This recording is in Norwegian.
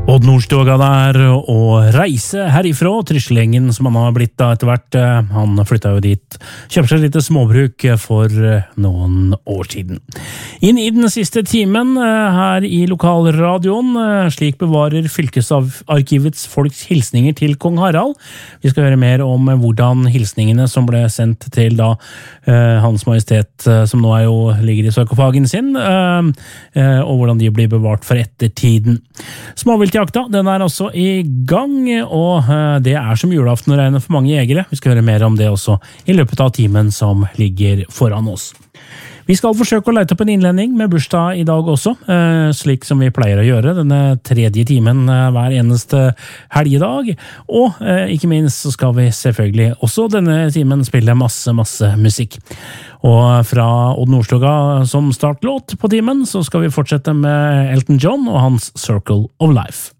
Odd Nordstoga der, og reise herifra, Tryslengen som han har blitt da etter hvert. Han flyttet jo dit, kjøpte seg et lite småbruk for noen år siden. Inn i den siste timen her i lokalradioen, slik bevarer fylkesarkivets folks hilsninger til Kong Harald. Vi skal høre mer om hvordan hilsningene som ble sendt til da Hans Majestet, som nå ligger i sarkofagen sin, og hvordan de blir bevart for ettertiden. Småviltjakta, den også i gang, og det som julaften å regne for mange jegere. Vi skal høre mer om det også i løpet av timen som ligger foran oss. Vi skal forsøke å leite opp en innledning med bursdag i dag også, slik som vi pleier å gjøre denne tredje timen hver eneste helgedag, og ikke minst så skal vi selvfølgelig også denne timen spille masse musikk. Og fra Odd Nordstoga som startlåt på timen, så skal vi fortsette med Elton John og hans Circle of Life.